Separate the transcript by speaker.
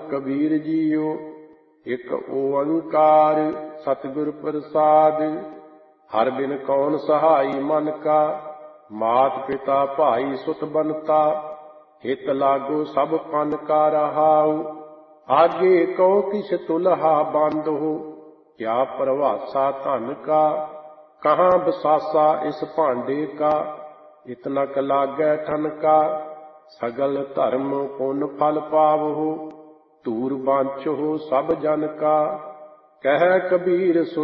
Speaker 1: कबीर जियो। एक ओंकार सतगुर प्रसाद। हर बिन कौन सहाई मन का, मात पिता भाई सुत बनता। हित लागो सब पन का रहाऊ, आगे कहो किस तुलहा बंद हो। क्या प्रभासा धन का, कहाँ बसासा इस भांडे का। इतनक लागै ठन का, सगल धर्म पुन फल पावहु। धूर बांचो सब जन का, कह कबीर